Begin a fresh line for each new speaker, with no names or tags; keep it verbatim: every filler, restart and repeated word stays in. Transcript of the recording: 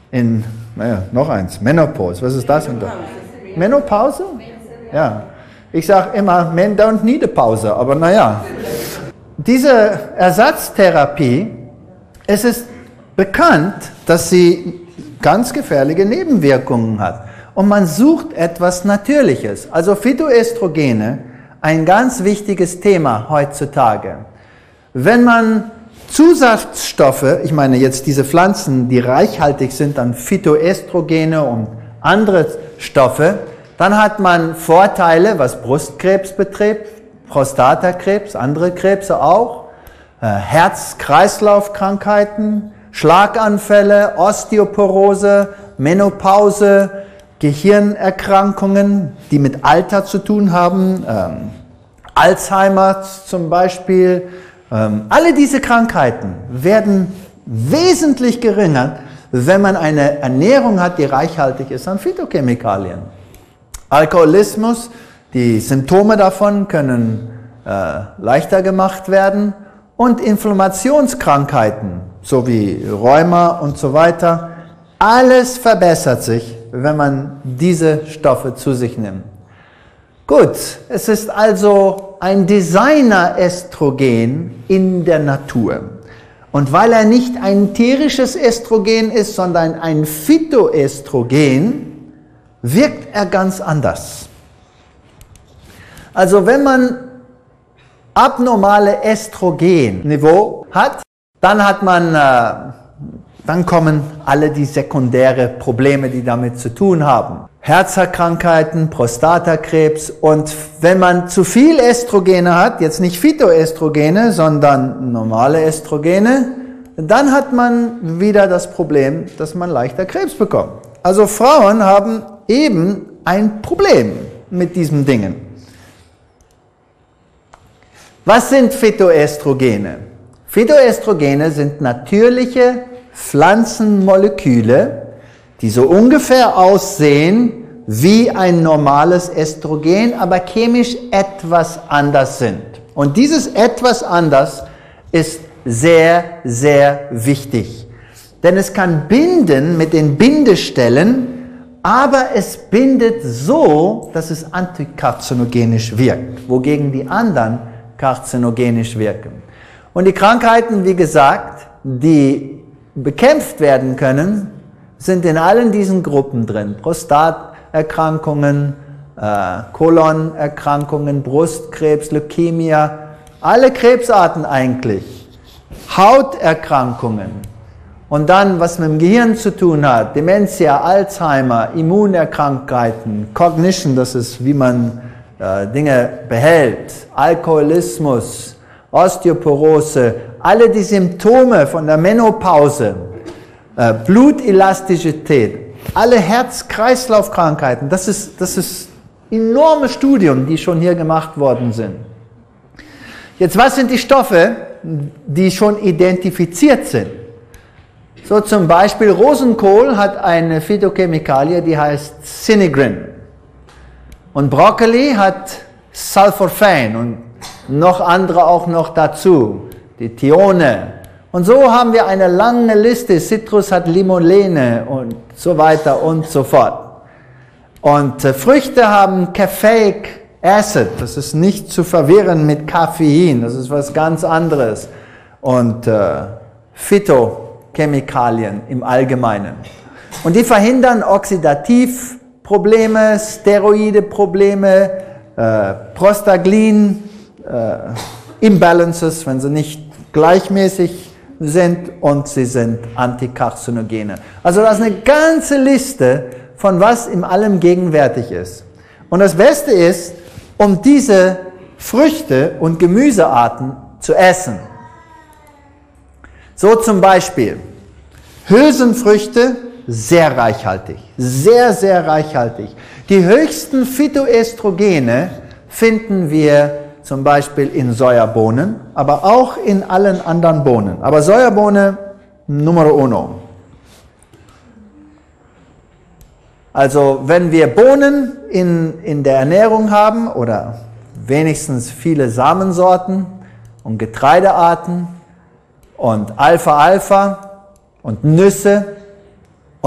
in, naja, noch eins, Menopause. Was ist das? Menopause? Ja. Ich sage immer, men don't need a Pause, aber naja. Diese Ersatztherapie, es ist bekannt, dass sie ganz gefährliche Nebenwirkungen hat. Und man sucht etwas Natürliches. Also Phytoöstrogene, ein ganz wichtiges Thema heutzutage. Wenn man Zusatzstoffe, ich meine jetzt diese Pflanzen, die reichhaltig sind an Phytoöstrogene und andere Stoffe, dann hat man Vorteile, was Brustkrebs betrifft, Prostatakrebs, andere Krebse auch, äh, Herz-Kreislauf-Krankheiten, Schlaganfälle, Osteoporose, Menopause, Gehirnerkrankungen, die mit Alter zu tun haben, ähm, Alzheimer zum Beispiel. Ähm, alle diese Krankheiten werden wesentlich geringer, wenn man eine Ernährung hat, die reichhaltig ist an Phytochemikalien. Alkoholismus, die Symptome davon können äh, leichter gemacht werden und Inflammationskrankheiten, so wie Rheuma und so weiter, alles verbessert sich, wenn man diese Stoffe zu sich nimmt. Gut, es ist also ein Designer-Östrogen in der Natur. Und weil er nicht ein tierisches Östrogen ist, sondern ein Phytoöstrogen, wirkt er ganz anders. Also wenn man abnormale Östrogenniveau hat, dann hat man, äh, dann kommen alle die sekundären Probleme, die damit zu tun haben. Herzerkrankheiten, Prostatakrebs, und wenn man zu viel Östrogene hat, jetzt nicht Phytoöstrogene, sondern normale Östrogene, dann hat man wieder das Problem, dass man leichter Krebs bekommt. Also Frauen haben eben ein Problem mit diesen Dingen. Was sind Phytoöstrogene? Phytoöstrogene sind natürliche Pflanzenmoleküle, die so ungefähr aussehen wie ein normales Östrogen, aber chemisch etwas anders sind. Und dieses etwas anders ist sehr, sehr wichtig. Denn es kann binden mit den Bindestellen, aber es bindet so, dass es antikarzinogen wirkt, wogegen die anderen karzinogenisch wirken. Und die Krankheiten, wie gesagt, die bekämpft werden können, sind in allen diesen Gruppen drin. Prostaterkrankungen, äh, Kolonerkrankungen, Brustkrebs, Leukämie, alle Krebsarten eigentlich. Hauterkrankungen. Und dann, was mit dem Gehirn zu tun hat, Dementia, Alzheimer, Immunerkrankheiten, Cognition, das ist, wie man äh, Dinge behält, Alkoholismus, Osteoporose, alle die Symptome von der Menopause, äh, Blutelasticität, alle Herz-Kreislauf-Krankheiten, das ist, das ist enorme Studien, die schon hier gemacht worden sind. Jetzt, was sind die Stoffe, die schon identifiziert sind? So zum Beispiel Rosenkohl hat eine Phytochemikalie, die heißt Sinigrin. Und Brokkoli hat Sulforphan und noch andere auch noch dazu, die Thione. Und so haben wir eine lange Liste. Citrus hat Limonene und so weiter und so fort. Und äh, Früchte haben Caffeic Acid, das ist nicht zu verwirren mit Koffein, das ist was ganz anderes. Und äh, Phytochemikalien im Allgemeinen. Und die verhindern Oxidativprobleme, Steroideprobleme, äh, Prostaglandin, äh, Imbalances, wenn sie nicht gleichmäßig sind, und sie sind Antikarzinogen. Also das ist eine ganze Liste von was in allem gegenwärtig ist. Und das Beste ist, um diese Früchte und Gemüsearten zu essen. So zum Beispiel Hülsenfrüchte, sehr reichhaltig, sehr, sehr reichhaltig. Die höchsten Phytoöstrogene finden wir zum Beispiel in Sojabohnen, aber auch in allen anderen Bohnen. Aber Sojabohne numero uno. Also wenn wir Bohnen in, in der Ernährung haben oder wenigstens viele Samensorten und Getreidearten und Alfalfa und Nüsse,